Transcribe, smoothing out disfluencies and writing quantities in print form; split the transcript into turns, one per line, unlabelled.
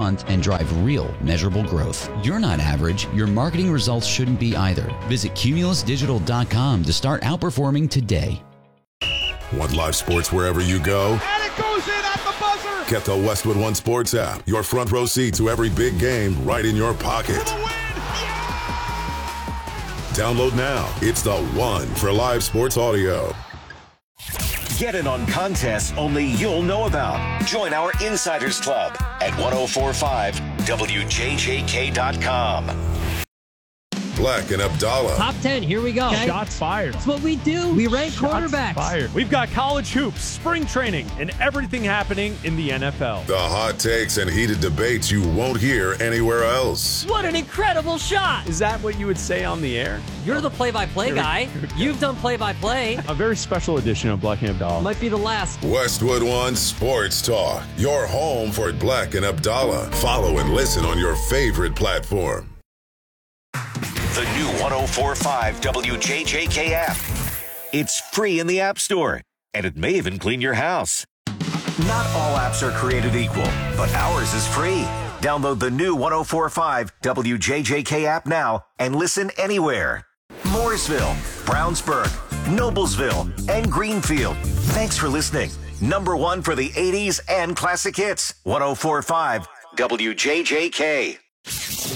month and drive real, measurable growth. You're not average. Your marketing results shouldn't be either. Visit cumulusdigital.com to start outperforming today.
Want live sports wherever you go?
And it goes in at the buzzer!
Get the Westwood One Sports app. Your front row seat to every big game right in your pocket.
For the win!
Download now. It's the one for live sports audio.
Get in on contests only you'll know about. Join our Insiders Club at 1045wjjk.com.
Black and Abdallah.
Top 10, here we go.
Shots fired.
That's what we do. We rank quarterbacks.
Fired. We've got college hoops, spring training, and everything happening in the NFL.
The hot takes and heated debates you won't hear anywhere else.
What an incredible shot.
Is that what you would say on the air?
You're the play-by-play guy. You've done play-by-play.
A very special edition of Black and Abdallah.
Might be the last.
Westwood One Sports Talk. Your home for Black and Abdallah. Follow and listen on your favorite platform.
The new 1045 WJJK app. It's free in the App Store, and it may even clean your house. Not all apps are created equal, but ours is free. Download the new 1045 WJJK app now and listen anywhere. Mooresville, Brownsburg, Noblesville, and Greenfield. Thanks for listening. Number one for the 80s and classic hits. 1045 WJJK.